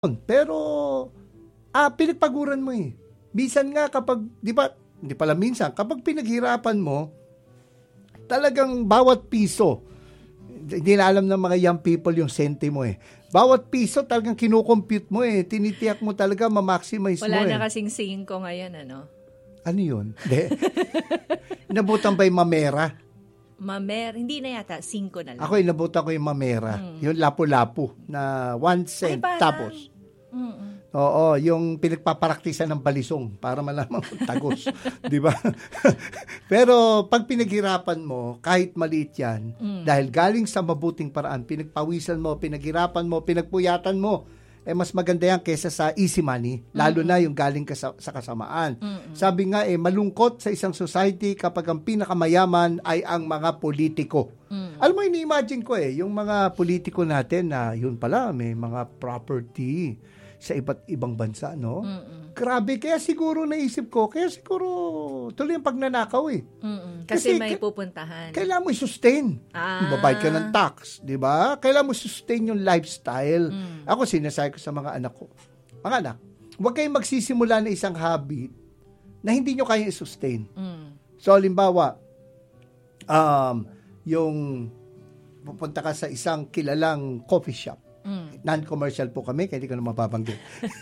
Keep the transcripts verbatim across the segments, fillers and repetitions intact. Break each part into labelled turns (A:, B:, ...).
A: Pero, ah, pinagpaguran mo eh. Minsan nga kapag, di ba, hindi pala minsan, kapag pinaghirapan mo, talagang bawat piso, hindi na alam ng mga young people yung senti mo eh. Bawat piso talagang kinukompute mo eh. Tinitiyak mo talaga, ma-maximize
B: Wala
A: mo eh.
B: Wala na kasing singko ngayon, ano?
A: Ano yun? Hindi. Inabutan ba yung mamera?
B: Mamer, hindi na yata, singko na lang.
A: Ako, inabutan ko yung mamera. Hmm. Yung lapu-lapu na one cent. Ay, tapos. Mm-mm. Oo, yung pinagpaparaktisan ng balisong para malaman kung tagos. Di ba? Pero pag pinaghirapan mo, kahit maliit yan, mm. dahil galing sa mabuting paraan, pinagpawisan mo, pinaghirapan mo, pinagpuyatan mo, eh mas maganda yan kesa sa easy money, lalo mm-hmm. na yung galing ka sa, sa kasamaan. Mm-hmm. Sabi nga eh, malungkot sa isang society kapag ang pinakamayaman ay ang mga politiko. Mm-hmm. Alam mo, ini-imagine ko eh, yung mga politiko natin na yun pala, may mga property sa iba't ibang bansa, no? Mm-mm. Grabe, kaya siguro naisip ko, kaya siguro tuloy ang pagnanakaw eh.
B: Kasi, Kasi may pupuntahan.
A: Kailangan mo i-sustain. Ah. Babayad ka ng tax, di ba? Kailangan mo sustain yung lifestyle. Mm. Ako, sinasabi ko sa mga anak ko, mga anak, huwag kayong magsisimula na isang habit na hindi nyo kaya i-sustain. Mm. So, halimbawa, um, yung pupunta ka sa isang kilalang coffee shop, Mm. non-commercial po kami, kaya hindi ko na mababanggit.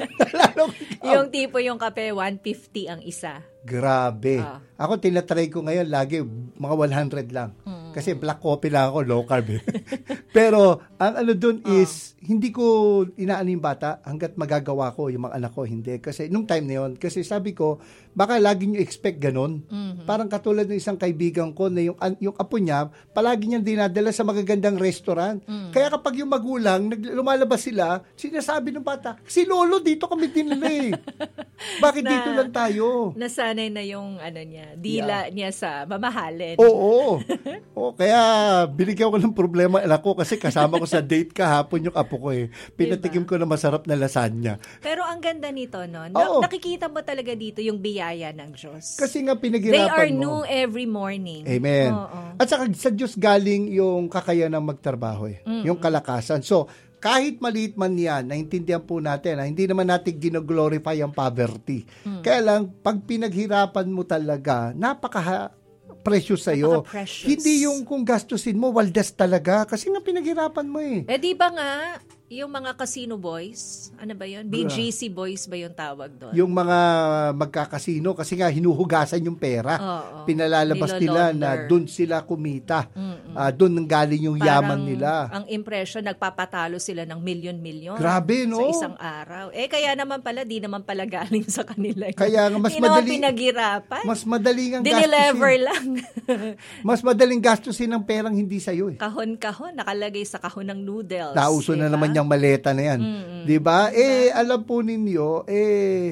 B: Yung tipo yung kape, one fifty ang isa.
A: Grabe. Ah. Ako, tinatry ko ngayon lagi, mga one hundred lang. Mm. Kasi black coffee lang ako, low carb. Pero, ang ano dun ah. is, hindi ko inaano yung bata hanggat magagawa ko yung mga anak ko, hindi. Kasi, nung time na yun, kasi sabi ko, baka lagi nyo expect ganun. Mm-hmm. Parang katulad ng isang kaibigan ko na yung, yung apo niya, palagi niyang dinadala sa magagandang restaurant. Mm. Kaya kapag yung magulang, lumalabas sila, sinasabi ng bata, si Lolo, dito kami dinala eh. Bakit na, dito lang tayo?
B: Nasanay na yung ano niya, dila yeah. niya sa mamahalin.
A: Oo. Oo. Kaya binigyan ko ng problema anak ko kasi kasama ko sa date kahapon yung apo ko eh. Pinatikim diba? Ko na masarap na lasagna.
B: Pero ang ganda nito, no? Na- nakikita mo talaga dito yung biyaya ng Diyos.
A: Kasi nga pinaghirapan mo.
B: They are mo. New every morning.
A: Amen. Oo. At saka sa Diyos galing yung kakayanang magtrabaho eh. Mm-mm. Yung kalakasan. So, kahit maliit man yan, naintindihan po natin, ha? Hindi naman natin gino-glorify ang poverty. Mm. Kaya lang, pag pinaghirapan mo talaga, napaka precious sa'yo.
B: Napaka-precious.
A: Hindi yung kung gastusin mo, waldas talaga. Kasi nga pinaghirapan mo eh.
B: Eh di ba nga, yung mga casino boys, ano ba yun? B G C boys ba yung tawag doon?
A: Yung mga magkakasino, kasi nga hinuhugasan yung pera. Oo, pinalalabas nila na doon sila kumita. Uh, doon nang galing yung parang yaman nila.
B: Ang impression, nagpapatalo sila ng milyon-milyon.
A: Grabe, no?
B: Sa isang araw. Eh, kaya naman pala, di naman pala galing sa kanila.
A: Kaya nga, mas
B: di
A: madali.
B: pinaghirapan.
A: Mas madaling ang gastusin.
B: Deliver lang.
A: Mas madaling gastusin ng perang hindi sa'yo eh.
B: Kahon-kahon, nakalagay sa kahon ng noodles.
A: Nauso diba? Na naman yung maleta na yan. Mm-hmm. Diba? Eh, alam po ninyo, eh,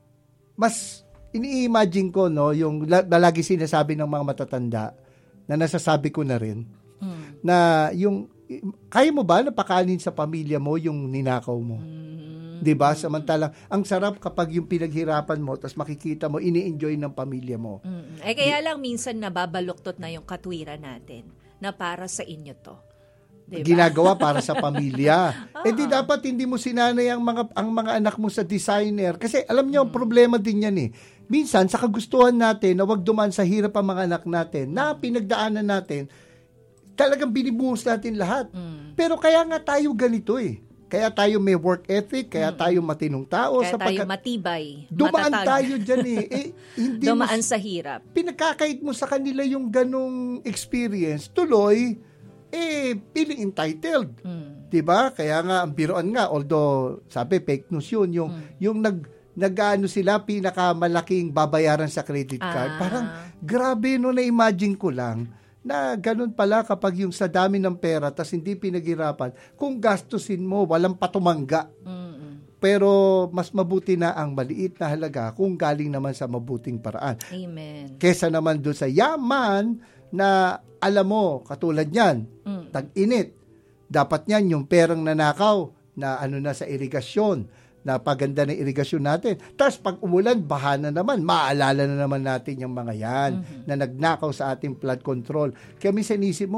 A: mas ini-imagine ko, no, yung lagi sinasabi ng mga matatanda, na nasasabi ko na rin, mm. na yung, kaya mo ba napakanin sa pamilya mo yung ninakaw mo? Mm. Diba? Samantalang, ang sarap kapag yung pinaghirapan mo, tapos makikita mo, ini-enjoy ng pamilya mo.
B: Mm. Eh, kaya lang minsan nababaluktot na yung katwiran natin, na para sa inyo to. Diba?
A: Ginagawa para sa pamilya. Eh di dapat hindi mo sinanay ang mga ang mga anak mo sa designer kasi alam niyo, hmm. problema din yan eh. Minsan sa kagustuhan natin na wag dumaan sa hirap ang mga anak natin na pinagdaanan natin, talagang binibuhos natin lahat. Hmm. Pero kaya nga tayo ganito eh. Kaya tayo may work ethic, kaya tayo matinong tao.
B: Kaya tayo matibay,
A: dumaan
B: matatag.
A: Tayo dyan eh. eh hindi
B: dumaan
A: mo,
B: sa hirap.
A: Pinagkakait mo sa kanila yung ganong experience. Tuloy, eh, feeling entitled. Mm. Diba? Kaya nga, ang biroan nga, although, sabi, fake news yun, yung, mm. yung nag, nag-ano sila, pinakamalaking babayaran sa credit card. Ah. Parang, grabe, no, na-imagine ko lang, na ganun pala kapag yung sa dami ng pera, tas hindi pinaghirapan, kung gastusin mo, walang patumangga. Mm-mm. Pero, mas mabuti na ang maliit na halaga kung galing naman sa mabuting paraan.
B: Amen.
A: Kesa naman doon sa yaman, na alam mo, katulad yan, mm. tag-init. Dapat yan yung perang nanakaw na ano na sa irigasyon, na paganda ng irigasyon natin. Tapos pag umulan, baha na naman. Maalala na naman natin yung mga yan mm-hmm. na nagnakaw sa ating flood control. Kaya minsan isip mo,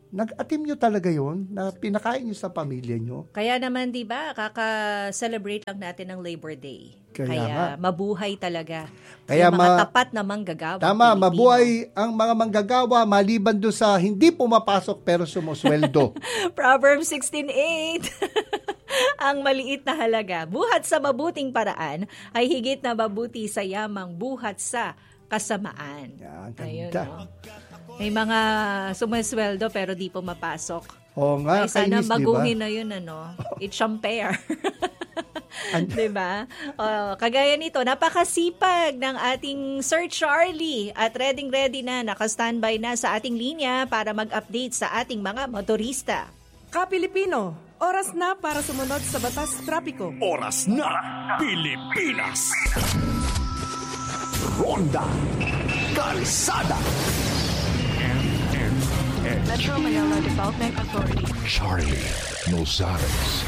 A: Nag-atim nyo talaga yun, na pinakain nyo sa pamilya nyo.
B: Kaya naman, di ba, kaka-celebrate lang natin ng Labor Day.
A: Kaya,
B: Kaya
A: nga.
B: mabuhay talaga.
A: Kaya
B: yung mga
A: ma-
B: tapat na manggagawa.
A: Tama,
B: Pilipino.
A: mabuhay ang mga manggagawa maliban doon sa hindi pumapasok pero sumusweldo.
B: Proverbs sixteen eight. Ang maliit na halaga, buhat sa mabuting paraan, ay higit na mabuti sa yamang buhat sa kasamaan.
A: Yan,
B: Ayun,
A: ganda.
B: no? May mga sumusweldo pero di pumapasok.
A: Oo nga,
B: ay, sana
A: kainis,
B: baguhin
A: diba?
B: na yun, ano? It's unfair. Diba? Uh, kagaya nito, napakasipag ng ating Sir Charlie at ready-ready na, naka-standby na sa ating linya para mag-update sa ating mga motorista.
C: Ka-Pilipino, oras na para sumunod sa batas trapiko.
D: Oras na, Pilipinas! Ronda Kalsada.
E: Metro Manila Development Authority.
D: Charlie Nozares.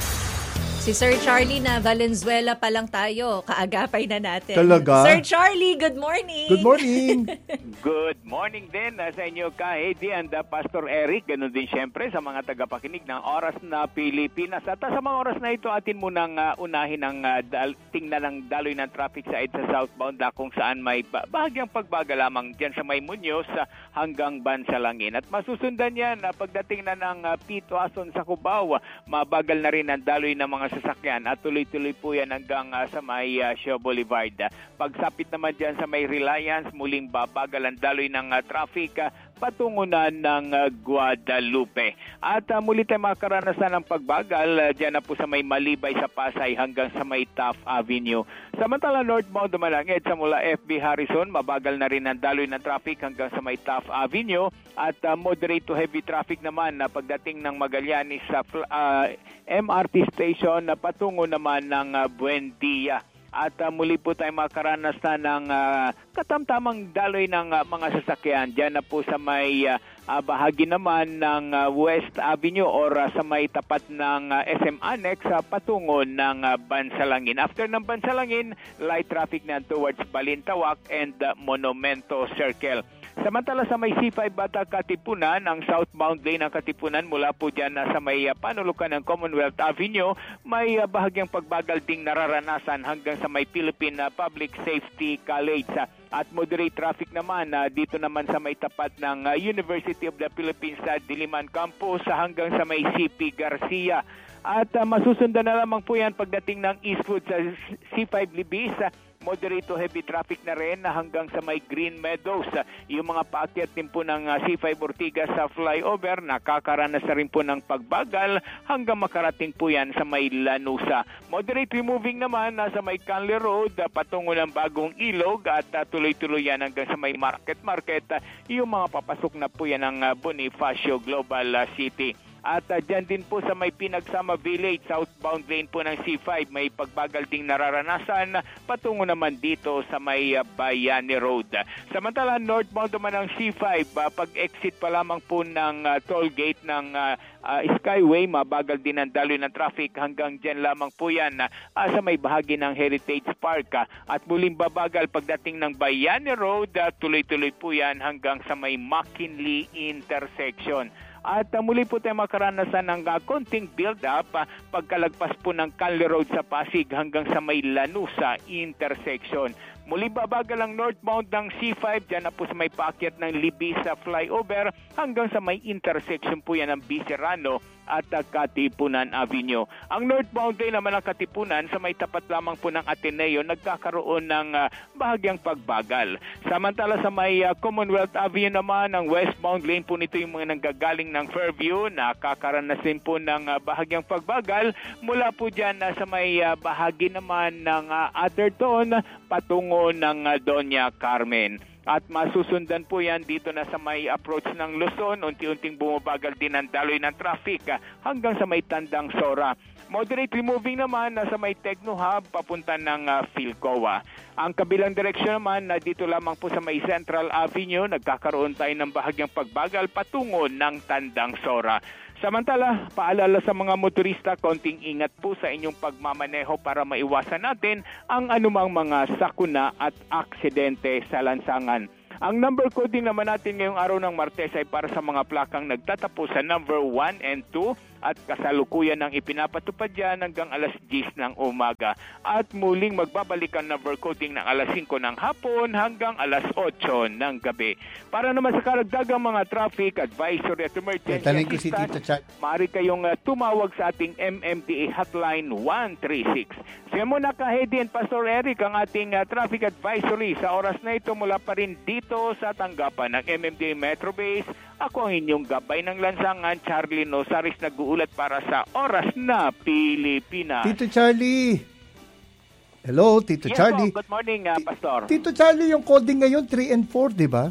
B: Si Sir Charlie na Valenzuela pa lang tayo, kaagapay na natin.
A: Talaga?
B: Sir Charlie, good morning!
A: Good morning!
F: Good morning din uh, sa inyo, Ka Heidi and uh, Pastor Eric. Ganun din siyempre sa mga tagapakinig ng Oras na Pilipinas. At uh, sa mga oras na ito, atin munang uh, unahin ang uh, dal- tingnan ng daloy ng traffic sa EDSA southbound uh, kung saan may ba- bahagyang pagbaga lamang dyan sa May Muñoz uh, hanggang Bansalangin. At masusundan yan uh, pagdating na ng uh, Pito Ason sa Cubao, uh, mabagal na rin ang daloy ng mga sasakyan at tuloy-tuloy po yan hanggang uh, sa may uh, Shaw Boulevard. Uh, pagsapit naman dyan sa may Reliance, muling babagal ang daloy ng uh, traffic uh, patungo na ng uh, Guadalupe. At uh, muli tayo makaranasan ng pagbagal uh, dyan na po sa may Malibay sa Pasay hanggang sa may Taft Avenue. Samantala northbound Dumalanged sa mula F B Harrison, mabagal na rin ang daloy ng traffic hanggang sa may Taft Avenue at uh, moderate to heavy traffic naman na uh, pagdating ng Magallanes sa uh, M R T station na patungo naman ng uh, Buendia. At uh, muli po tayo makaranas na ng uh, katamtamang daloy ng uh, mga sasakyan. Diyan na po sa may uh, uh, bahagi naman ng uh, West Avenue or uh, sa may tapat ng uh, S M Annex uh, patungo ng uh, Bansalangin. After ng Bansalangin, light traffic na towards Balintawak and uh, Monumento Circle. Samantala sa may C five Bata Katipunan, ang southbound lane ng Katipunan mula po dyan na sa may uh, panulukan ng Commonwealth Avenue, may uh, bahagyang pagbagal ding nararanasan hanggang sa may Philippine uh, Public Safety College. Uh, at moderate traffic naman uh, dito naman sa may tapat ng uh, University of the Philippines sa Diliman Campus uh, hanggang sa may C P Garcia. At uh, masusundan na lamang po yan pagdating ng Eastwood sa C five Libis. Uh, moderate to heavy traffic na rin hanggang sa may Green Meadows. Yung mga paakyat din po ng C five Ortigas sa flyover, nakakaranas na rin po ng pagbagal hanggang makarating po yan sa may Lanusa. Moderate moving naman sa may Canley Road, patungo ng Bagong Ilog at uh, tuloy-tuloy yan hanggang sa may Market Market. Uh, yung mga papasok na po yan ng uh, Bonifacio Global uh, City. At uh, dyan din po sa may Pinagsama Village, southbound lane po ng C five, may pagbagal ding nararanasan patungo naman dito sa may uh, Bayani Road. Samantala, northbound naman ng C five, uh, pag-exit pa lamang po ng uh, toll gate ng uh, uh, Skyway, mabagal din ang daloy ng traffic hanggang dyan lamang po yan uh, sa may bahagi ng Heritage Park. Uh, at muling babagal pagdating ng Bayani Road, uh, tuloy-tuloy po yan hanggang sa may McKinley intersection. At uh, muli po tayo makaranasan ng uh, konting build-up uh, pagkalagpas po ng Canley Road sa Pasig hanggang sa may Lanusa intersection. Muli babagal ang northbound ng C five, dyan na po sa may paakyat ng Libis sa flyover hanggang sa may intersection po yan ng Biserano at uh, Katipunan Avenue. Ang northbound din naman ng Katipunan sa may tapat lamang po ng Ateneo, nagkakaroon ng uh, bahagyang pagbagal. Samantala sa may uh, Commonwealth Avenue naman, ang westbound lane po nito yung mga nanggagaling ng Fairview, nakakaranas din po ng uh, bahagyang pagbagal mula po dyan uh, sa may uh, bahagi naman ng uh, Atherton patungo ng uh, Doña Carmen. At masusundan po yan dito na sa may approach ng Luzon, unti-unting bumabagal din ang daloy ng traffic uh, hanggang sa may Tandang Sora. Moderately moving naman na sa may Techno Hub papunta ng uh, Philcoa. Ang kabilang direksyon naman na dito lamang po sa may Central Avenue, nagkakaroon tayo ng bahagyang pagbagal patungo ng Tandang Sora. Samantala, paalala sa mga motorista, konting ingat po sa inyong pagmamaneho para maiwasan natin ang anumang mga sakuna at aksidente sa lansangan. Ang number coding naman natin ngayong araw ng Martes ay para sa mga plakang nagtatapos sa number one and two at kasalukuyan ng ipinapatupad yan hanggang alas diyes ng umaga. At muling magbabalik ang number coding ng alas singko ng hapon hanggang alas otso ng gabi. Para naman sa karagdagang mga traffic advisory at emergency
A: Tatanungin ko si
F: assistance,
A: Tito Chad.
F: maaari kayong uh, tumawag sa ating M M D A hotline one three six. Siya muna ka, Hedy and Pastor Eric, ang ating uh, traffic advisory sa oras na ito mula pa rin dito sa tanggapan ng M M D A Metro Base. Ako ang inyong gabay ng lansangan, Charlie Nosaris, nag-uulat para sa Oras na Pilipinas.
A: Tito Charlie. Hello, Tito
F: Yes,
A: Charlie.
F: po. Good morning, uh, Pastor.
A: Tito Charlie, yung coding ngayon three and four, di ba?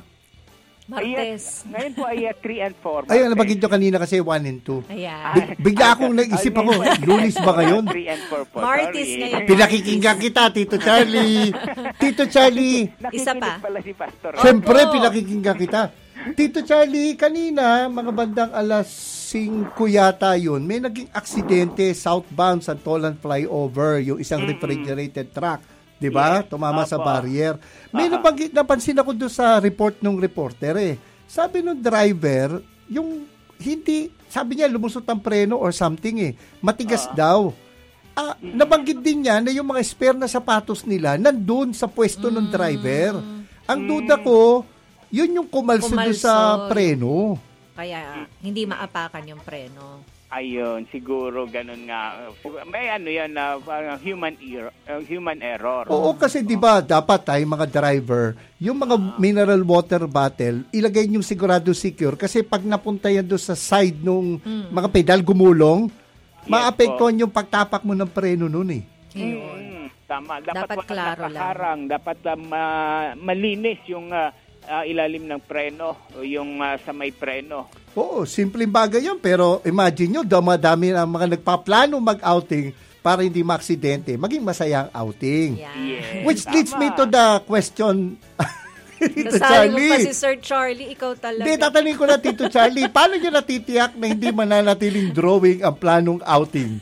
B: Martes.
F: Yes, ngayon po ay uh, three and four.
A: Ayun, nabagin nyo kanina kasi one and two.
B: Ayan.
A: Bi- bigla akong nag-isip ako, lunis ba ngayon?
F: three and four po.
B: Martes
F: Sorry.
B: ngayon.
A: Pinakikinggan kita, Tito Charlie. Tito Charlie.
B: Isa
F: Nakikinig
B: pa.
F: pala si Pastor.
A: Siyempre,
B: Opo.
A: pinakikinggan kita. Tito Charlie, kanina, mga bandang alas singko yata yun, may naging aksidente southbound sa Tolan Flyover, yung isang refrigerated truck. Di ba?
F: Yes.
A: Tumama sa
F: Opo.
A: barrier. May nabanggit, napansin ako doon sa report ng reporter eh. Sabi nung driver, yung hindi, sabi niya lumusot ang preno or something eh. Matigas daw. Ah, nabanggit din niya na yung mga spare na sapatos nila nandun sa pwesto ng driver. Ang duda ko, yun yung kumalso doon sa
B: Kumalso.
A: preno.
B: Kaya hindi maapakan yung preno.
F: Ayun, siguro ganun nga. May ano yan na uh, human error, uh, human error.
A: Oo, kasi 'di ba dapat tayo mga driver, yung mga mineral water bottle, ilagay niyo sigurado secure kasi pag napunta yan doon sa side nung mga pedal gumulong, maapektuhan yung pagtapak mo ng preno noon eh.
B: Ayun.
F: Mm, tama. Dapat,
B: Dapat
F: walang
B: klaro lang.
F: nakaharang. Dapat uh, ma- malinis yung uh, uh, ilalim ng preno, o yung uh, sa may preno.
A: Oo, simpleng bagay yun, pero imagine nyo, damadami ang mga nagpaplano mag-outing para hindi maaksidente, maging masayang outing.
B: Yan.
F: Yes,
A: Which leads
F: tama.
A: me to the question, Tito
B: Nasali mo
A: Charlie.
B: pa si Sir Charlie, ikaw talaga.
A: Hindi, tatanungin ko na, Tito Charlie, paano nyo natitiyak na hindi mananatiling drawing ang planong outing?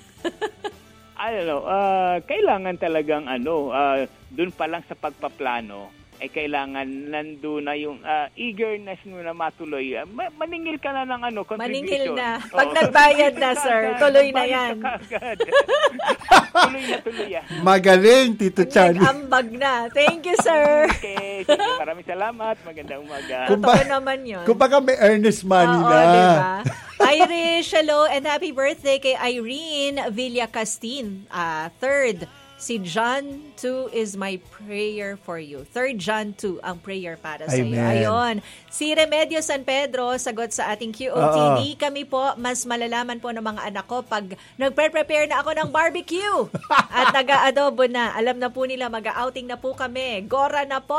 F: I don't know, uh, kailangan talagang ano, uh, dun pa lang sa pagpaplano, ay kailangan nandun na yung uh, eagerness mo na matuloy. Uh, ma- maningil ka na ng ano, contribution.
B: Maningil na.
F: Oo.
B: Pag nagbayad na, sir, tuloy na yan.
F: Nagbayad ka kaagad. tuloy na, tuloy yan.
A: Magaling, Tito Charlie.
B: Nag-ambag na. Thank you, sir.
F: Okay, sige, maraming salamat. Magandang umaga.
A: Kung
B: Totoo
A: ba-
B: naman yun.
A: Kung baka may earnest money
B: Oo,
A: na.
B: diba? Irish, hello and happy birthday kay Irene Villacastin. Uh, third, si John two is my prayer for you. Third John two ang prayer para sa iyo.
A: Amen.
B: Ayun. Si Remedio San Pedro, sagot sa ating Q O T.
A: Oo.
B: Di kami po, mas malalaman po ng mga anak ko pag nagpre-prepare na ako ng barbecue at nag-aadobo na. Alam na po nila, mag-outing na po kami. Gora na po.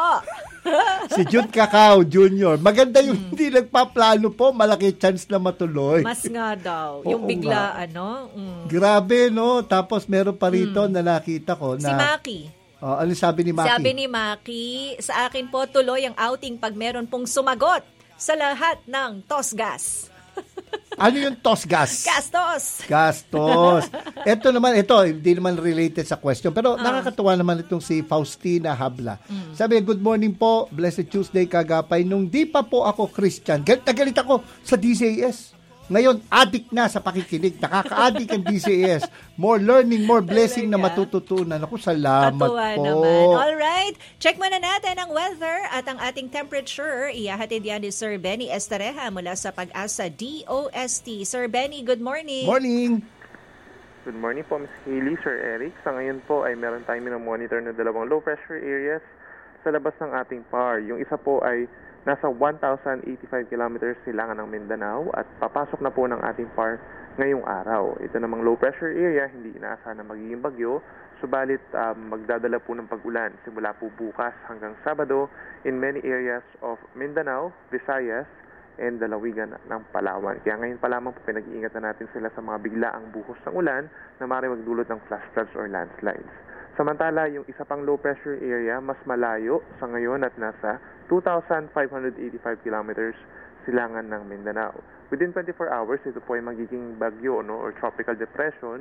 A: Si Jude Cacao Junior Maganda yung hindi nagpaplano po, malaki chance na matuloy.
B: Mas nga daw.
A: Oo
B: Yung bigla,
A: nga.
B: ano? Mm.
A: Grabe, no? Tapos meron pa rito na nakita ko na...
B: Si Maki.
A: Oh, ano sabi ni Maki?
B: Sabi ni Maki, sa akin po tuloy ang outing pag meron pong sumagot sa lahat ng Tosgas.
A: Ano yung toss gas?
B: Gastos!
A: Gastos. Ito naman, ito, hindi naman related sa question. Pero nakakatuwa naman itong si Faustina Habla. Sabi, good morning po, Blessed Tuesday kagapay. Nung di pa po ako Christian, galit na galit ako sa D C A S. Ngayon, addict na sa pakikinig. Nakaka-addict ang D C A S. More learning, more blessing na matututunan. Ako, salamat
B: Katuwa
A: po.
B: naman. Alright, check muna natin ang weather at ang ating temperature. Iyahatid yan ni Sir Benny Estareja mula sa Pag-asa D O S T. Sir Benny, good morning.
A: Morning.
G: Good morning po, Miss Hailey, Sir Eric. Sa ngayon po ay meron tayong minomonitor na dalawang low pressure areas sa labas ng ating P A R. Yung isa po ay nasa one thousand eighty-five kilometers silangan ng Mindanao at papasok na po ng ating P A R ngayong araw. Ito namang low pressure area, hindi inaasahan na magiging bagyo, subalit um, magdadala po ng pag-ulan simula po bukas hanggang Sabado in many areas of Mindanao, Visayas, and dalawigan ng Palawan. Kaya ngayon pa lamang po pinag-iingat na natin sila sa mga biglaang buhos ng ulan na maaaring magdulot ng flash floods or landslides. Samantala, yung isa pang low pressure area mas malayo sa ngayon at nasa two thousand five hundred eighty-five kilometers silangan ng Mindanao. Within twenty-four hours, ito po ay magiging bagyo no, or tropical depression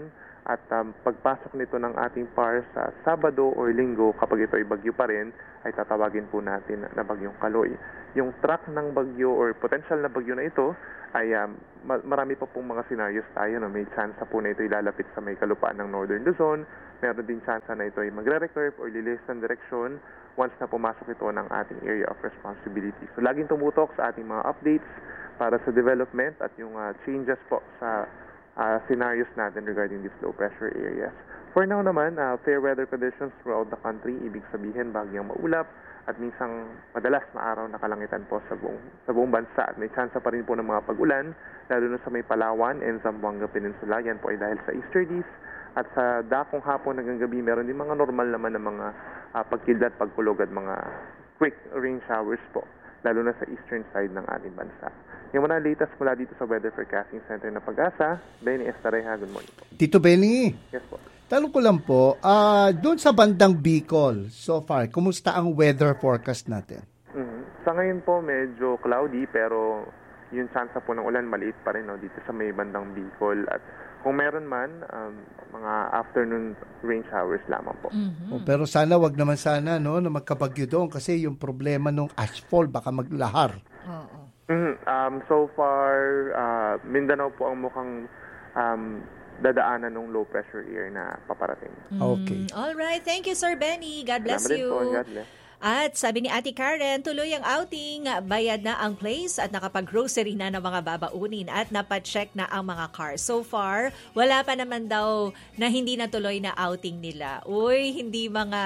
G: At um, pagpasok nito ng ating P A R sa Sabado or Linggo, kapag ito ay bagyo pa rin, ay tatawagin po natin na bagyong Kaloy. Yung track ng bagyo or potential na bagyo na ito, ay um, marami pa pong mga scenarios tayo. No? May chance po na ito ay lalapit sa may kalupaan ng Northern Luzon. Meron din chance na ito ay magre-recurve or lilis ng direksyon once na pumasok ito ng ating area of responsibility. So laging tumutok sa ating mga updates para sa development at yung uh, changes po sa Uh, scenarios natin regarding these low pressure areas. For now naman, uh, fair weather conditions throughout the country, ibig sabihin bagyang maulap at minsang madalas na araw na kalangitan po sa buong, sa buong bansa. At may chance pa rin po ng mga pag-ulan, lalo na sa may Palawan and Zamboanga Peninsula. Yan po ay dahil sa easterlies. At sa dakong hapon hanggang gabi, meron din mga normal naman na mga uh, pagkildat, pagkulog at mga quick rain showers po, lalo na sa eastern side ng ating bansa. Yung mga latest mula dito sa Weather Forecasting Center na Pag-asa, Benny Estareja, good morning po.
A: Tito Benny,
G: yes po.
A: Tanong ko lang po, uh, doon sa bandang Bicol, so far, kumusta ang weather forecast natin?
G: Mm-hmm. Sa ngayon po, medyo cloudy, pero yung chance po ng ulan maliit pa rin no, dito sa may bandang Bicol. At kung meron man, um, mga afternoon rain showers lamang po.
A: Mm-hmm. Oh, pero sana, wag naman sana no, na magkabagyo doon kasi yung problema ng ashfall, baka maglahar.
B: Oo.
G: Mm-hmm. Um, so far, uh, Mindanao po ang mukhang um, dadaanan ng low pressure area na paparating.
A: Okay.
B: Mm, all right. Thank you, Sir Benny. God bless
G: Salamat
B: you.
G: din po. God bless.
B: At sabi ni Ate Karen, tuloy ang outing, bayad na ang place at nakapag-grocery na ng mga babaunin at napacheck na ang mga cars. So far, wala pa naman daw na hindi natuloy na outing nila. Uy, hindi mga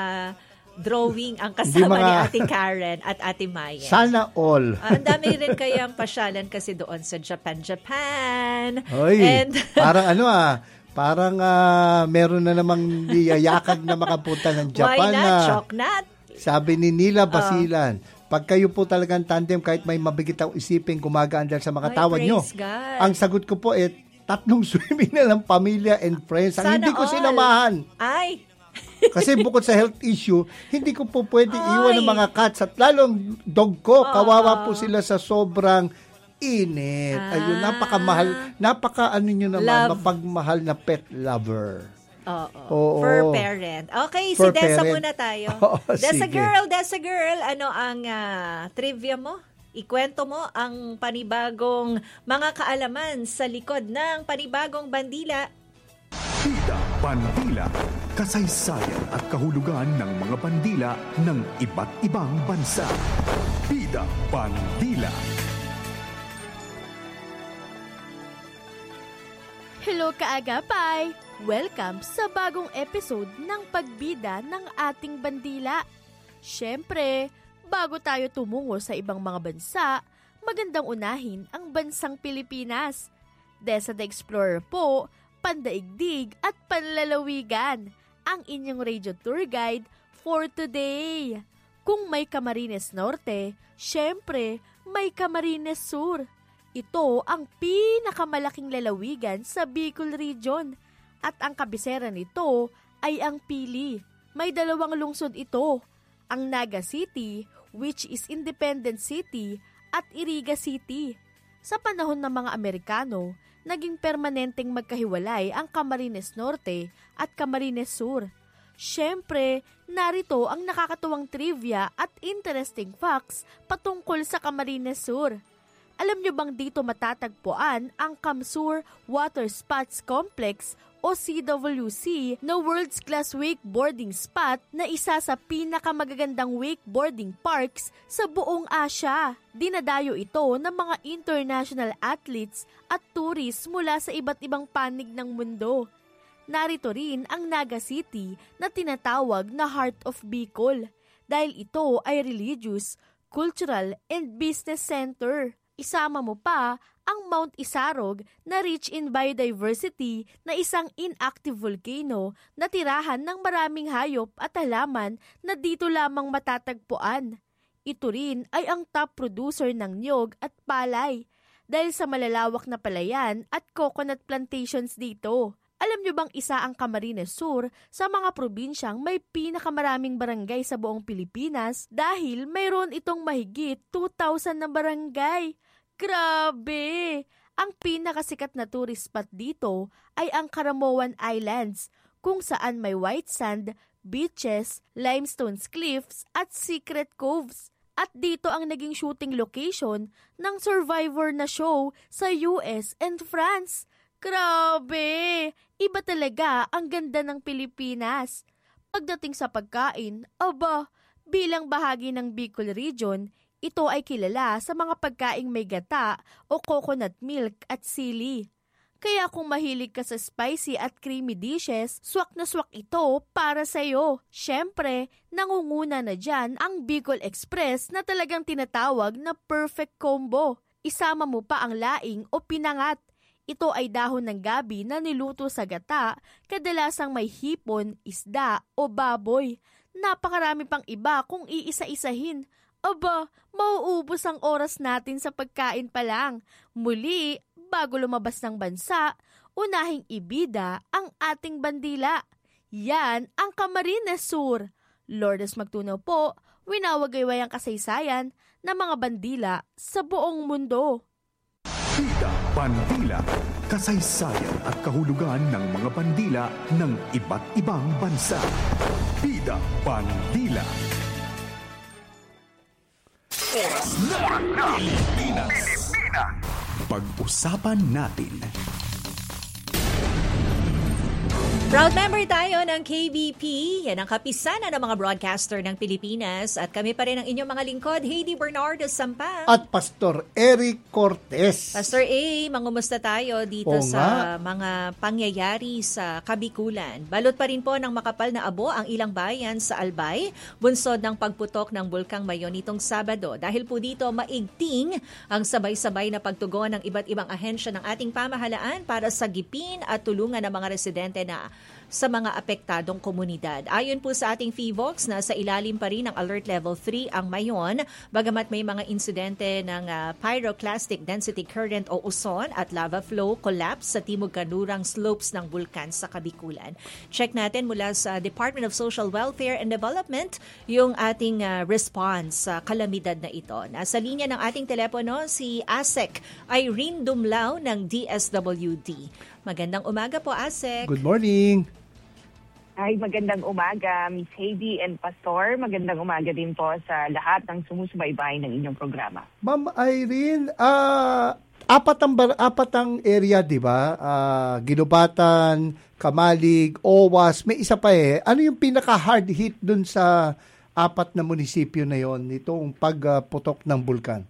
B: drawing ang kasama mga, ni Ate Karen at Ate Maya.
A: Sana all.
B: Uh, ang dami rin kayang pasyalan kasi doon sa Japan, Japan.
A: Oy,
B: And,
A: parang ano ah, parang uh, meron na namang yayakag na makapunta ng Japan.
B: Why not?
A: Na,
B: Choknat.
A: sabi ni Nila Basilan, uh, pag kayo po talagang tandem, kahit may mabigit ang isipin, gumagaan dahil sa mga tawad nyo.
B: God.
A: Ang sagot ko po eh, tatlong swimming na lang pamilya and friends. Ang
B: Sana
A: hindi ko
B: all.
A: sinamahan.
B: Ay,
A: kasi bukod sa health issue, hindi ko po pwede iwan ng mga cats at lalong dog ko.
B: Oh.
A: Kawawa po sila sa sobrang init. Ah. Ayun, napakamahal. Napaka ano nyo naman,
B: Love.
A: mapagmahal na pet lover.
B: Oo.
A: Oo.
B: For parent. Okay,
A: For
B: si Dessa
A: parent.
B: muna tayo.
A: Oo,
B: Dessa
A: sige.
B: girl, Dessa girl, ano ang uh, trivia mo? Ikwento mo ang panibagong mga kaalaman sa likod ng panibagong bandila.
D: Bida Bandila, kasaysayan at kahulugan ng mga bandila ng iba't ibang bansa. Bida Bandila.
H: Hello kaagapay! Welcome sa bagong episode ng Pagbida ng ating bandila. Siyempre, bago tayo tumungo sa ibang mga bansa, magandang unahin ang bansang Pilipinas. Desa the Explorer po, pandaigdig at panlalawigan, ang inyong radio tour guide for today. Kung may Camarines Norte, syempre may Camarines Sur. Ito ang pinakamalaking lalawigan sa Bicol Region at ang kabisera nito ay ang Pili. May dalawang lungsod ito, ang Naga City, which is Independent City, at Iriga City. Sa panahon ng mga Amerikano, naging permanenteng magkahiwalay ang Camarines Norte at Camarines Sur. Siyempre, narito ang nakakatuwang trivia at interesting facts patungkol sa Camarines Sur. Alam nyo bang dito matatagpuan ang Camsur Water Spots Complex o C W C na world's class wakeboarding spot na isa sa pinakamagagandang wakeboarding parks sa buong Asya. Dinadayo ito ng mga international athletes at tourists mula sa iba't ibang panig ng mundo. Narito rin ang Naga City na tinatawag na Heart of Bicol dahil ito ay religious, cultural, and business center. Isama mo pa ang Mount Isarog na rich in biodiversity na isang inactive volcano na tirahan ng maraming hayop at halaman na dito lamang matatagpuan. Ito rin ay ang top producer ng niyog at palay dahil sa malalawak na palayan at coconut plantations dito. Alam nyo bang isa ang Camarines Sur sa mga probinsyang may pinakamaraming barangay sa buong Pilipinas dahil mayroon itong mahigit two thousand na barangay. Grabe! Ang pinakasikat na tourist spot dito ay ang Caramoan Islands, kung saan may white sand, beaches, limestone cliffs at secret coves. At dito ang naging shooting location ng Survivor na show sa U S and France. Grabe! Iba talaga ang ganda ng Pilipinas. Pagdating sa pagkain, aba, bilang bahagi ng Bicol Region, ito ay kilala sa mga pagkaing may gata o coconut milk at sili. Kaya kung mahilig ka sa spicy at creamy dishes, swak na swak ito para sa'yo. Siyempre, nangunguna na dyan ang Bicol Express na talagang tinatawag na perfect combo. Isama mo pa ang laing o pinangat. Ito ay dahon ng gabi na niluto sa gata, kadalasang may hipon, isda o baboy. Napakarami pang iba kung iisa-isahin. Aba, mauubos ang oras natin sa pagkain pa lang. Muli, bago lumabas ng bansa, unahing ibida ang ating bandila. Yan ang Camarines Sur. Lourdes Magtunaw po, winawagayway ang kasaysayan ng mga bandila sa buong mundo.
D: Bida Bandila, kasaysayan at kahulugan ng mga bandila ng iba't ibang bansa. Bida Bandila. Oras na Pilipinas. Pag-usapan natin.
B: Proud member tayo ng K B P. Yan ang kapisanan ng mga broadcaster ng Pilipinas. At kami pa rin ang inyong mga lingkod, Heidi Bernardo Sampang.
A: At Pastor Eric Cortez.
B: Pastor A, mangumusta tayo dito
A: Oo
B: sa
A: nga.
B: mga pangyayari sa Kabikulan. Balot pa rin po ng makapal na abo ang ilang bayan sa Albay, bunsod ng pagputok ng Bulkang Mayon nitong Sabado. Dahil po dito, maigting ang sabay-sabay na pagtugon ng iba't ibang ahensya ng ating pamahalaan para sagipin at tulungan ng mga residente na sa mga apektadong komunidad. Ayon po sa ating F I V O X, nasa ilalim pa rin ng Alert Level three ang Mayon, bagamat may mga insidente ng uh, pyroclastic density current o uson at lava flow collapse sa timog kanlurang slopes ng bulkan sa Kabikulan. Check natin mula sa Department of Social Welfare and Development yung ating uh, response sa kalamidad na ito. Nasa linya ng ating telepono si ASEC Irene Dumlao ng D S W D. Magandang umaga po, ASEC.
A: Good morning.
I: Ay, magandang umaga, Miss Heidi and Pastor. Magandang umaga din po sa lahat ng sumusubaybay ng inyong programa.
A: Ma'am Irene, ah apat ang bar- apat ang area, 'di ba? Ah, Ginubatan, Kamalig, Owas, may isa pa eh. Ano yung pinaka hard hit dun sa apat na munisipyo na 'yon nitong pagputok ng bulkan?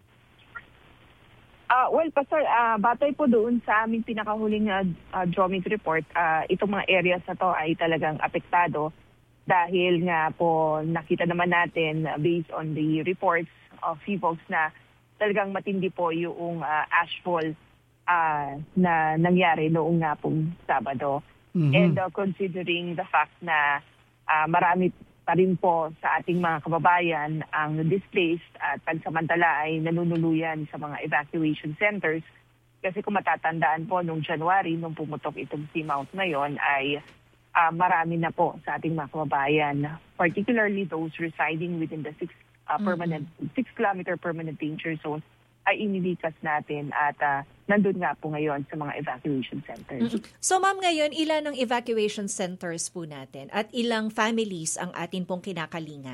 I: Uh, well, Pastor, uh, batay po doon sa aming pinakahuling uh, uh, geometry report, uh, itong mga areas na to ay talagang apektado dahil nga po nakita naman natin uh, based on the reports of F I V O X na talagang matindi po yung uh, ashfall uh, na nangyari noong nga pong Sabado. Mm-hmm. And uh, considering the fact na uh, marami pa rin po sa ating mga kababayan ang displaced at pansamantala ay nanunuluyan sa mga evacuation centers. Kasi kung matatandaan po, noong January, nung pumutok itong seamount na yon, ay uh, marami na po sa ating mga kababayan, particularly those residing within the six uh, permanent mm-hmm. six kilometer permanent danger zone, ay inilikas natin at uh, nandun nga po ngayon sa mga evacuation centers.
B: Mm-hmm. So ma'am, ngayon ilan ang evacuation centers po natin at ilang families ang atin pong kinakalinga?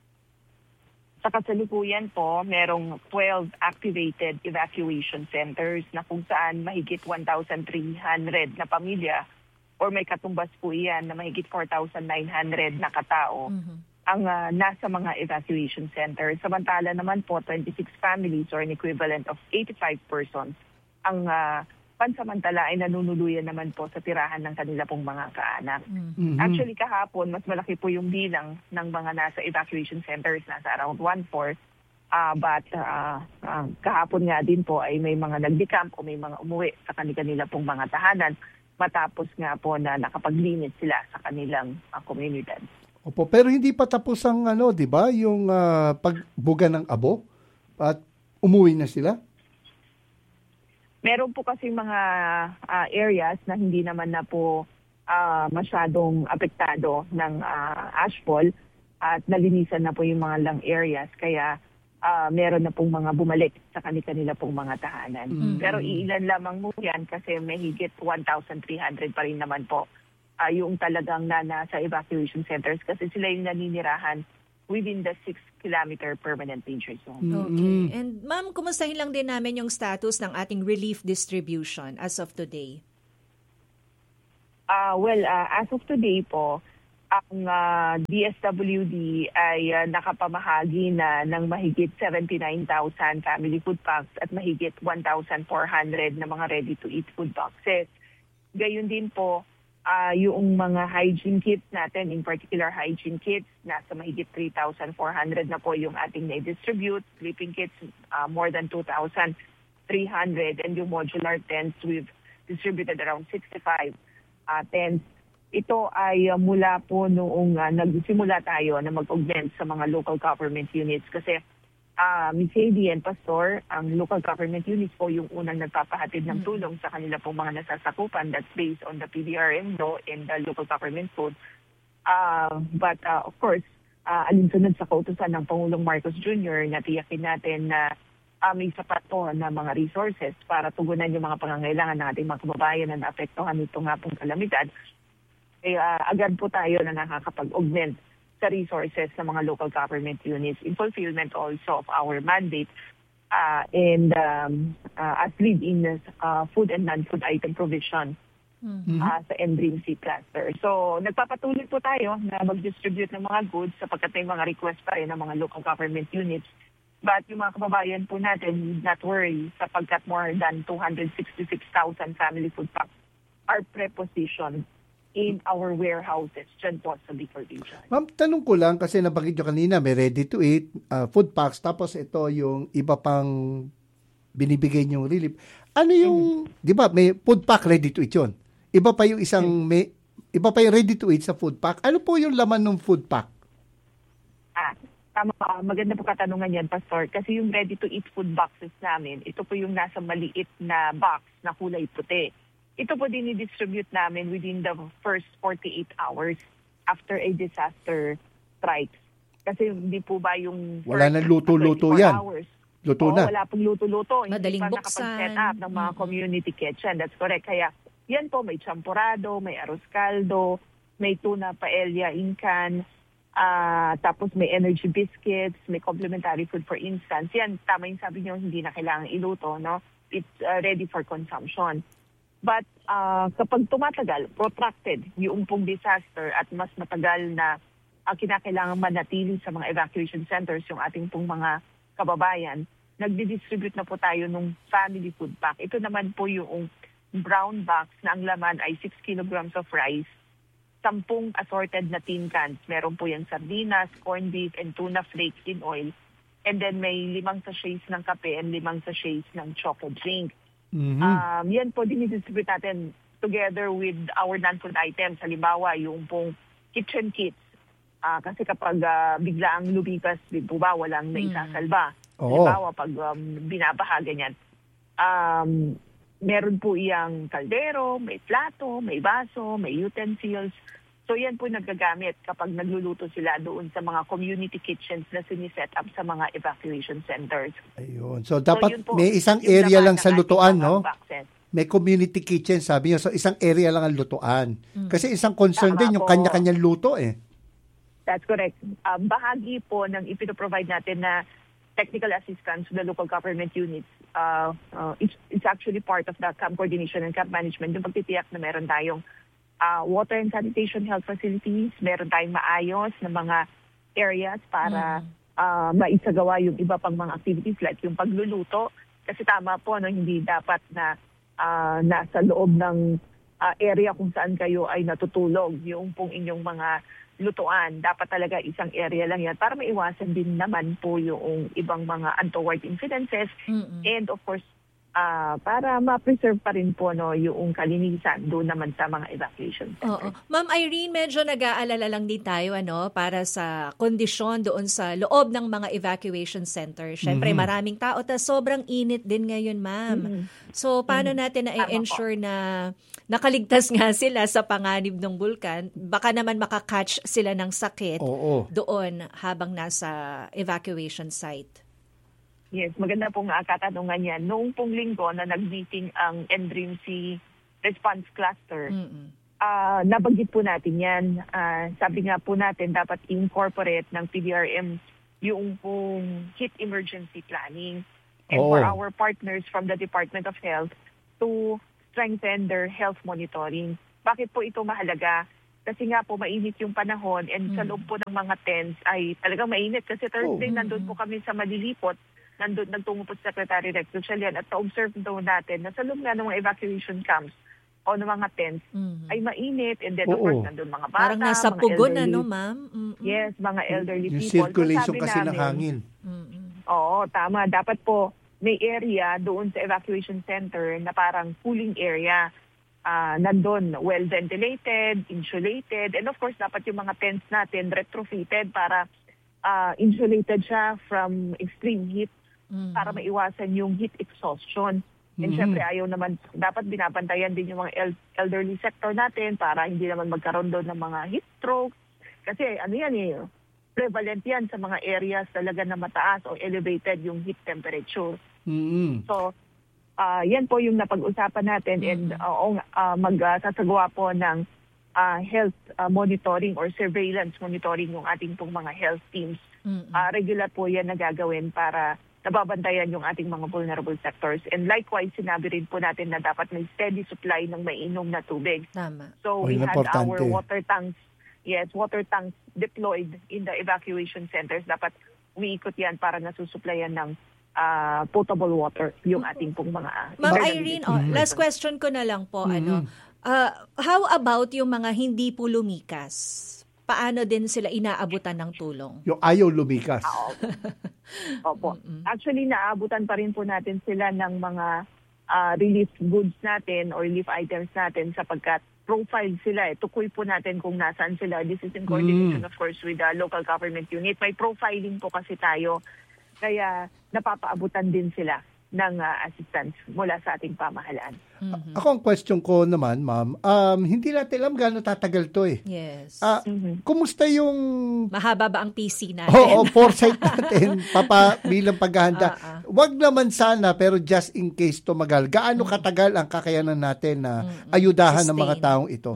I: Sa kasalukuyan po, merong twelve activated evacuation centers na kung saan mahigit one thousand three hundred na pamilya or may katumbas po iyan na mahigit four thousand nine hundred na katao. Mm-hmm. ang uh, nasa mga evacuation center. Samantala naman po, twenty-six families or an equivalent of eighty-five persons ang uh, pansamantala ay nanunuluyan naman po sa tirahan ng kanila pong mga kaanak. Mm-hmm. Actually, kahapon, mas malaki po yung bilang ng mga nasa evacuation centers, nasa around one-fourth. Uh, but uh, uh, kahapon nga din po ay may mga nagdecamp o may mga umuwi sa kanila pong mga tahanan matapos nga po na nakapaglinis sila sa kanilang uh, komunidad.
A: Opo, pero hindi pa tapos ang ano, 'di ba, yung uh, pagbuga ng abo at umuwi na sila?
I: Meron po kasi mga uh, areas na hindi naman na po uh, masyadong apektado ng uh, ashfall at nalinisan na po yung mga lang areas. Kaya uh, meron na pong mga bumalik sa kanila pong mga tahanan.
B: Mm-hmm.
I: Pero iilan lamang mo yan kasi may higit one thousand three hundred pa rin naman po uh, yung talagang na nasa evacuation centers kasi sila yung naninirahan within the six kilometer permanent danger zone.
B: Okay. And ma'am, kumustahin lang din namin yung status ng ating relief distribution as of today?
I: Uh, well, uh, as of today po, ang uh, D S W D ay uh, nakapamahagi na ng mahigit seventy-nine thousand family food packs at mahigit one thousand four hundred na mga ready-to-eat food boxes. Gayun din po, uh, yung mga hygiene kits natin, in particular hygiene kits, nasa mahigit three thousand four hundred na po yung ating na-distribute. Sleeping kits, uh, more than two thousand three hundred. And yung modular tents, we've distributed around sixty-five uh, tents. Ito ay uh, mula po noong uh, nagsimula tayo na mag-augment sa mga local government units kasi uh, Miz Heidi and Pastor, ang local government units po yung unang nagpapahatid ng tulong sa kanila pong mga nasasakupan. That's based on the P D R M law and the local government code. Uh, but uh, of course, uh, alinsunod sa kautusan ng Pangulong Marcos Junior na tiyakin natin na uh, may sapat po na mga resources para tugunan yung mga pangangailangan ng ating mga kababayan na naapektuhan nito nga pong kalamidad. Kaya uh, agad po tayo na nakakapag-augment sa resources ng mga local government units in fulfillment also of our mandate uh, and um, uh, as lead in uh, food and non-food item provision mm-hmm. uh, sa N D R I M C cluster. So nagpapatuloy po tayo na mag-distribute ng mga goods sapagkat may mga request pa rin ng mga local government units. But yung mga kababayan po natin, need not worry sapagkat more than two hundred sixty-six thousand family food packs are prepositioned in our warehouses dyan po sa Bicol Region.
A: Ma'am, tanong ko lang kasi nabanggit nyo kanina, may ready-to-eat, uh, food packs, tapos ito yung iba pang binibigay nyong relief. Ano yung, mm-hmm. di ba, may food pack ready-to-eat yun. Iba pa yung isang, mm-hmm. may, iba pa yung ready-to-eat sa food pack. Ano po yung laman ng food pack?
I: Ah, tama, maganda po katanungan yan, Pastor. Kasi yung ready-to-eat food boxes namin, ito po yung nasa maliit na box na kulay puti. Ito po din i-distribute namin within the first forty-eight hours after a disaster strikes. Kasi hindi po ba yung
A: wala na luto-luto yan.
I: Hours.
A: Luto
I: Oo,
A: na.
I: Wala pong luto-luto.
B: Madaling
I: hindi pa
B: buksan.
I: nakapag-set up ng mga community kitchen. That's correct. Kaya yan po, may champurado, may arroz caldo, may tuna paella in can, uh, tapos may energy biscuits, may complementary food for instance. Yan, tama yung sabi niyo, hindi na kailangan iluto, no? It's uh, ready for consumption. But uh, kapag tumatagal, protracted yung pong disaster at mas matagal na uh, kinakailangan manatili sa mga evacuation centers yung ating pong mga kababayan, nagdi-distribute na po tayo ng family food pack. Ito naman po yung brown box na ang laman ay six kilograms of rice, sampung assorted na tin cans. Meron po yung sardinas, corned beef, and tuna flakes in oil. And then may limang sachets ng kape and limang sachets ng chocolate drink. Mm-hmm. Um, yan po dinidistribute natin together with our non-food items. Halimbawa, yung pong kitchen kits. Uh, kasi kapag uh, bigla ang lumipas, di po ba, walang naisasalba. Mm. Halimbawa, pag um, binabaha, ganyan. Um, meron po iyang kaldero, may plato, may baso, may utensils. So yan po nagagamit kapag nagluluto sila doon sa mga community kitchens na siniset up sa mga evacuation centers.
A: Ayun. So dapat
I: so, po,
A: may isang area lang sa lutuan, no? Boxes. May community kitchen, sabi niyo. So isang area lang ang lutuan. Mm. Kasi isang concern Tama din yung po. Kanya-kanyang luto eh.
I: That's correct. Um, bahagi po ng ipino-provide natin na technical assistance to the local government units. Uh, uh, it's, it's actually part of the camp coordination and camp management. Yung pagtitiyak na meron tayong Uh, water and sanitation health facilities, meron tayong maayos na mga areas para mm. uh, maisagawa yung iba pang mga activities like yung pagluluto. Kasi tama po, no, hindi dapat na uh, nasa loob ng uh, area kung saan kayo ay natutulog yung pong inyong mga lutuan. Dapat talaga isang area lang yan para maiwasan din naman po yung ibang mga untoward incidences. Mm-mm. And of course, Uh, para ma-preserve pa rin po no, yung kalinisan doon naman sa mga evacuation centers.
B: Oo. Ma'am Irene, medyo nag-aalala lang din tayo ano, para sa kondisyon doon sa loob ng mga evacuation centers. Siyempre, mm-hmm. maraming tao, ta sobrang init din ngayon, ma'am. Mm-hmm. So, paano mm-hmm. natin na-ensure na nakaligtas nga sila sa panganib ng bulkan? Baka naman makakatch sila ng sakit Oo. doon habang nasa evacuation site.
I: Yes, maganda pong uh, katanungan yan. Noong pong linggo na nag-meeting ang N D R I M C Response Cluster, uh, nabanggit po natin yan. Uh, sabi nga po natin, dapat incorporate ng P D R M yung pong heat emergency planning. And
A: Oo.
I: for our partners from the Department of Health to strengthen their health monitoring. Bakit po ito mahalaga? Kasi nga po mainit yung panahon and sa loob po ng mga tents ay talagang mainit. Kasi Thursday
A: Oh.
I: nandun po kami sa Malilipot, nandun nagtungo po si Secretary Rex Gatchalian at na-observe daw natin na sa loob nga ng mga evacuation camps o ng mga tents
B: Mhm.
I: ay mainit and then of
A: Oo.
I: course nandun mga bata,
B: Parang nasa
I: mga
B: pugon,
I: elderly.
B: ano, ma'am? Mm-mm.
I: Yes, mga elderly
A: Yung
I: people.
A: circulation
I: So, sabi
A: kasi ng
I: namin,
A: hangin.
B: Mm-mm.
I: Oo, tama. Dapat po may area doon sa evacuation center na parang cooling area. Uh, nandun, well-ventilated, insulated, and of course, dapat yung mga tents natin retrofitted para uh, insulated siya from extreme heat
B: Mhm.
I: para maiwasan yung heat exhaustion. And
A: Mhm.
I: syempre, ayaw naman, dapat binabantayan din yung mga el- elderly sector natin para hindi naman magkaroon doon ng mga heat strokes. Kasi ano yan eh, prevalent yan sa mga areas talaga na mataas o elevated yung heat temperature.
A: Mm-hmm.
I: So, uh, yan po yung napag-usapan natin and uh, uh, magsasagawa uh, po ng uh, health uh, monitoring or surveillance monitoring yung ating pong mga health teams.
B: Mm-mm.
I: Uh, regular po yan na gagawin para nababantayan yung ating mga vulnerable sectors. And likewise, sinabi rin po natin na dapat may steady supply ng mainom na tubig.
B: Tama.
I: So
A: Oh,
I: we
A: yun
I: had
A: importante.
I: our water tanks, yes, water tanks deployed in the evacuation centers. Dapat umiikot yan para nasusuplayan ng uh, potable water yung ating pong mga...
B: Ma'am
I: Ba-
B: Irene, oh, last question ko na lang po. ano uh, How about yung mga hindi po lumikas? Paano din sila inaabutan ng tulong?
A: Yung ayaw lumikas.
I: Opo. Actually, naabutan pa rin po natin sila ng mga uh, relief goods natin or relief items natin sapagkat profile sila. Eh. Tukoy po natin kung nasaan sila. This is in coordination,
A: Mm.
I: of course, with the local government unit. May profiling po kasi tayo. Kaya napapaabutan din sila ng uh, assistance mula sa ating pamahalaan.
B: Mhm.
A: Ako ang question ko naman, ma'am, um, hindi natin alam gaano tatagal to eh.
B: Yes.
A: Ah, kumusta yung
B: Mahaba ba ang P C natin?
A: Oo, foresight natin papa bilang paghahanda.
B: Ah, ah.
A: Wag naman sana pero just in case tumagal. Gaano katagal ang kakayanan natin na ayudahan ng mga
B: Sustain.
A: taong ito?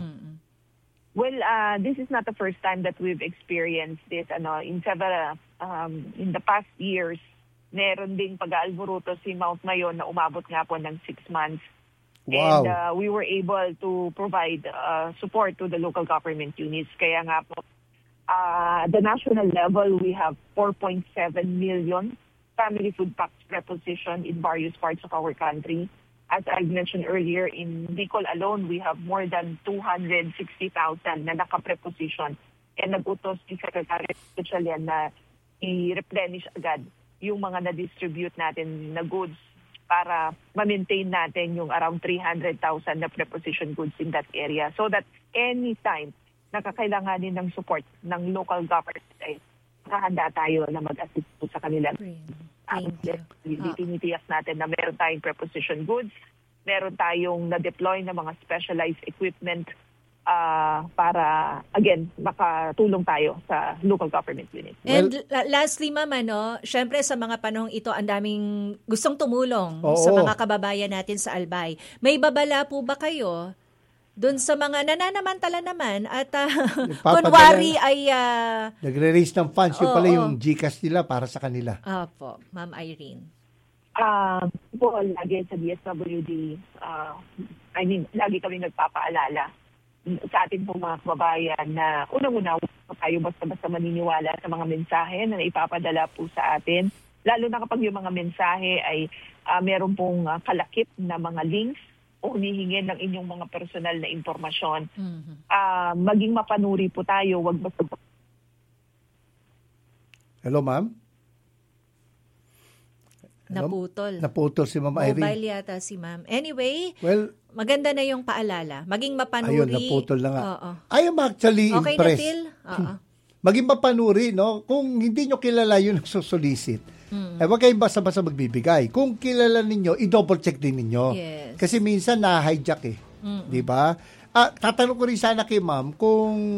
I: Well, uh, this is not the first time that we've experienced this. Ano, in several, um, in the past years, meron ding pag-aalburuto si Mount Mayon na umabot nga po ng six months.
A: Wow.
I: And uh, we were able to provide uh, support to the local government units. Kaya nga po, uh, at the national level, we have four point seven million family food packs prepositioned in various parts of our country. As I mentioned earlier, in Bicol alone, we have more than two hundred sixty thousand na naka-preposition. And nag-utos si Secretary Gatchalian na i-replenish agad yung mga na-distribute natin na goods para ma-maintain natin yung around three hundred thousand na preposition goods in that area so that anytime nakakailanganin ng support ng local government ay nakahanda tayo na mag-assist po sa kanila.
B: Thank you. Ah.
I: Tinitiyak natin na meron tayong preposition goods, meron tayong na-deploy na mga specialized equipment uh, para, again, makatulong tayo sa local government unit.
B: And la- lastly, ma'am, ano, syempre sa mga panahong ito, ang daming gustong tumulong
A: Oo.
B: sa mga kababayan natin sa Albay. May babala po ba kayo doon sa mga nananamantala naman at uh, kunwari ay... Uh,
A: Nagre-raise ng funds. Yung
B: Oo,
A: pala
B: oo.
A: yung GCash nila para sa kanila.
B: Opo, Ma'am Irene.
I: Uh, po, lagi sa D S W D, uh, I mean, lagi kami nagpapaalala sa ating pong mga kababayan na unang-una, huwag tayo basta-basta maniniwala sa mga mensahe na ipapadala po sa atin. Lalo na kapag yung mga mensahe ay uh, meron pong uh, kalakip na mga links o humihingin ng inyong mga personal na impormasyon.
B: Mm-hmm.
I: Uh, maging mapanuri po tayo, wag basta.
A: Hello, ma'am? Hello?
B: Naputol.
A: Naputol si Ma'am Irene.
B: Mobile yata si ma'am. Anyway,
A: Well,
B: maganda na yung paalala. Maging mapanuri.
A: ayun, naputol na nga.
B: Oo.
A: I am actually
B: Okay na,
A: impressed.
B: Phil? Oo.
A: Maging mapanuri, no? Kung hindi nyo kilala yun ang susulisit,
B: Mm.
A: eh, wag kayong basta-basta magbibigay. Kung kilala ninyo, i-double check din ninyo.
B: Yes.
A: Kasi minsan na-hijack eh.
B: Mm-mm.
A: Di ba? Ah, tatanong ko rin sana kay ma'am kung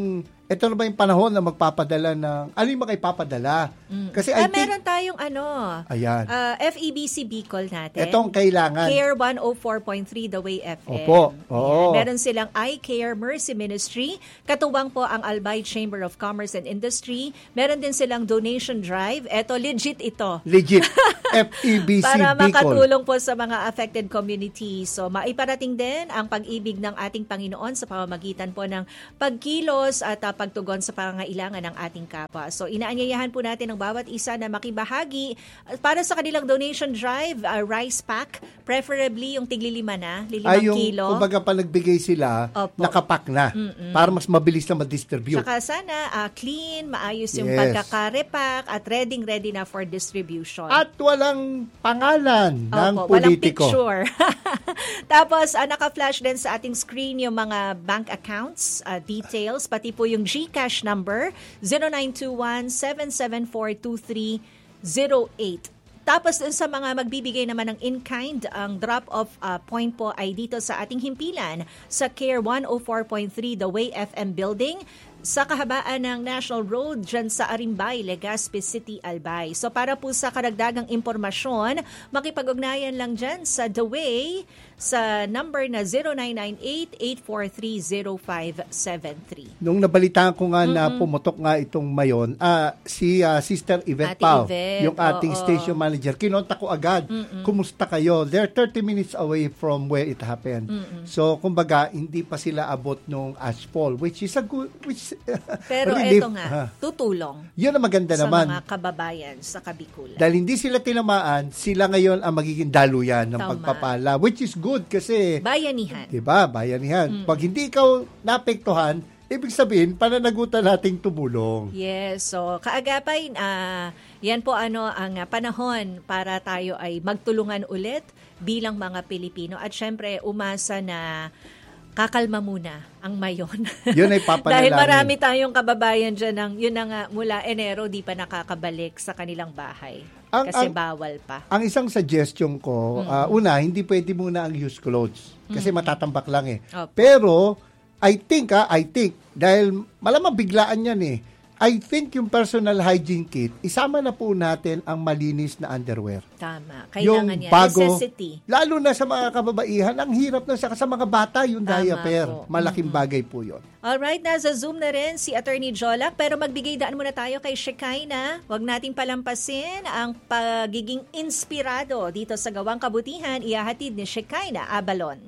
A: ito na ba yung panahon na magpapadala ng, ano yung makaipapadala?
B: Mm.
A: Kasi
B: ah,
A: I think,
B: meron tayong ano,
A: ayan.
B: Uh, F E B C Bicol natin.
A: Itong kailangan.
B: Care one oh four point three The Way F M.
A: Opo. Oo.
B: Meron silang iCare Mercy Ministry. Katuwang po ang Albay Chamber of Commerce and Industry. Meron din silang donation drive. Ito, legit ito.
A: Legit. F E B C
B: Para
A: Bicol.
B: makatulong po sa mga affected communities. So, maiparating din ang pag-ibig ng ating Panginoon sa pamamagitan po ng pagkilos at uh, pagtugon sa pangangailangan ng ating kapwa. So, inaanyayahan po natin ang bawat isa na makibahagi para sa kanilang donation drive, uh, rice pack, preferably yung tiglilima na, lilimang
A: Ay, yung,
B: kilo.
A: kumbaga pa nagbigay sila,
B: Opo.
A: nakapack na,
B: Mm-mm.
A: para mas mabilis na ma-distribute.
B: Saka sana uh, clean, maayos yung
A: Yes.
B: pagkakarepack at ready-ready na for distribution.
A: At walang pangalan ng
B: Opo, walang
A: politiko.
B: picture. Tapos, uh, naka-flash din sa ating screen yung mga bank accounts, uh, details, pati po yung GCash number, zero nine two one seven seven four two three zero eight. Tapos dun sa mga magbibigay naman ng in-kind, ang drop-off uh, point po ay dito sa ating himpilan sa Care one oh four point three The Way F M Building sa kahabaan ng National Road dyan sa Arimbay, Legazpi City, Albay. So para po sa karagdagang impormasyon, makipag-ugnayan lang dyan sa The Way sa number na zero nine nine eight eight four three zero five seven three.
A: Nung nabalitaan ko nga
B: Mm-mm.
A: na pumutok nga itong mayon, ah, si uh, Sister Yvette
B: Ate
A: Pao,
B: Yvette,
A: yung ating
B: oo.
A: station manager, kinontak ko agad,
B: Mm-mm.
A: kumusta kayo? They're thirty minutes away from where it happened.
B: Mm-mm.
A: So, kumbaga, hindi pa sila abot nung ashfall, which is a good, which
B: Pero
A: relief.
B: eto nga,
A: Ha.
B: tutulong
A: Yun ang maganda
B: sa
A: naman.
B: mga kababayan sa Kabikulan.
A: Dahil hindi sila tinamaan, sila ngayon ang magiging daluyan ng
B: Tama.
A: pagpapala, which is good kasi,
B: Bayanihan.
A: diba, bayanihan.
B: Mm.
A: Pag hindi ikaw naapektuhan, ibig sabihin, pananagutan nating tumulong.
B: Yes, so kaagapay, uh, yan po ano ang uh, panahon para tayo ay magtulungan ulit bilang mga Pilipino at syempre umasa na kakalma muna ang mayon.
A: Yun ay papanalangin.
B: Dahil marami tayong kababayan dyan ng, yun na nga, mula Enero, di pa nakakabalik sa kanilang bahay.
A: Ang-
B: kasi
A: ang-
B: bawal pa.
A: Ang isang suggestion ko,
B: Mm.
A: uh, una, hindi pwede muna ang used clothes. Kasi
B: Mm.
A: matatambak lang eh.
B: Opo.
A: Pero, I think, ah, I think, dahil malamang biglaan yan eh, I think yung personal hygiene kit, isama na po natin ang malinis na underwear.
B: Tama.
A: Yung
B: Kailangan yan.
A: bago,
B: Necessity.
A: lalo na sa mga kababaihan, ang hirap na sa, sa mga bata yung
B: Tama
A: diaper.
B: po.
A: Malaking bagay po yun.
B: Alright, nasa Zoom na rin si Attorney Jolak, pero magbigay daan muna tayo kay Shekinah. Huwag nating palampasin ang pagiging inspirado dito sa Gawang Kabutihan, ihahatid ni Shekinah Abalon.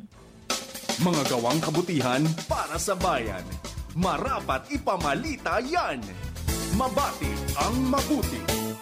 D: Mga gawang kabutihan para sa bayan. Marapat ipamalita yan. Mabati ang mabuti.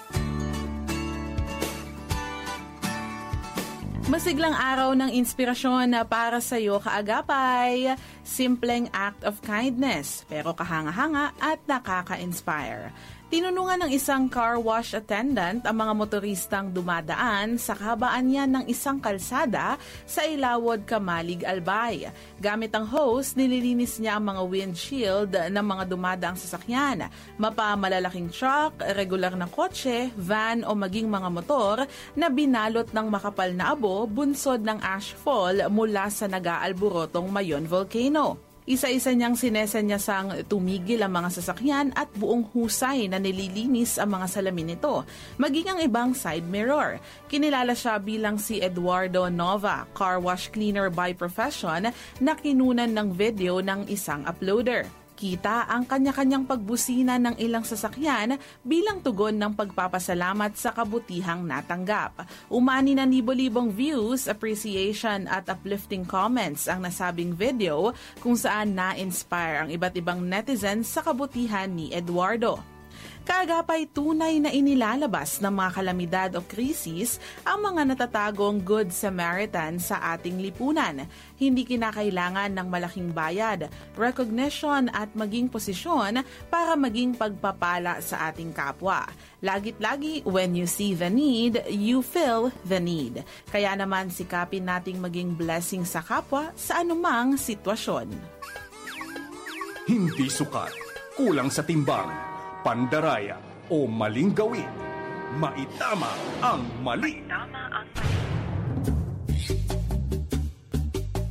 J: Masiglang araw ng inspirasyon na para sa iyo kaagapay. Simpleng act of kindness, pero kahanga-hanga at nakaka-inspire. Tinunungan ng isang car wash attendant ang mga motoristang dumadaan sa kahabaan niya ng isang kalsada sa Ilawod, Kamalig, Albay. Gamit ang hose, nililinis niya ang mga windshield ng mga dumadaang sasakyan. Mapa malalaking truck, regular na kotse, van o maging mga motor na binalot ng makapal na abo bunsod ng ashfall mula sa nag-aalborotong Mayon Volcano. Isa-isa niyang sinesanyasang tumigil ang mga sasakyan at buong husay na nililinis ang mga salamin nito, maging ang ibang side mirror. Kinilala siya bilang si Eduardo Nova, car wash cleaner by profession, na kinunan ng video ng isang uploader. Kita ang kanya-kanyang pagbusina ng ilang sasakyan bilang tugon ng pagpapasalamat sa kabutihang natanggap. Umani na libo-libong views, appreciation at uplifting comments ang nasabing video kung saan na-inspire ang iba't ibang netizens sa kabutihan ni Eduardo. Kaagapay tunay na inilalabas ng mga kalamidad o krisis ang mga natatagong Good Samaritan sa ating lipunan. Hindi kinakailangan ng malaking bayad, recognition at maging posisyon para maging pagpapala sa ating kapwa. Lagit-lagi, when you see the need, you feel the need. Kaya naman sikapin nating maging blessing sa kapwa sa anumang sitwasyon.
D: Hindi sukat, kulang sa timbang, pandaraya o maling gawin. Maitama ang mali.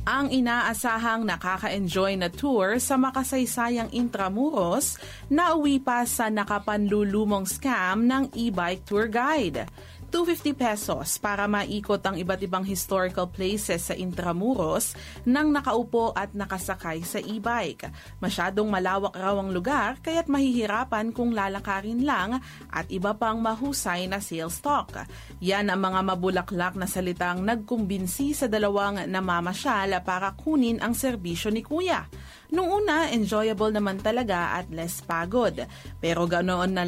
J: ang inaasahang nakaka-enjoy na tour sa makasaysayang Intramuros na uwi pa sa nakapanlulumong scam ng e-bike tour guide. two hundred fifty pesos para maikot ang iba't ibang historical places sa Intramuros nang nakaupo at nakasakay sa e-bike. Masyadong malawak raw ang lugar kaya't mahihirapan kung lalakarin lang at iba pang mahusay na sales talk. Yan ang mga mabulaklak na salitang nagkumbinsi sa dalawang namamasyal para kunin ang serbisyo ni Kuya. Nung una, enjoyable naman talaga at less pagod. Pero ganoon na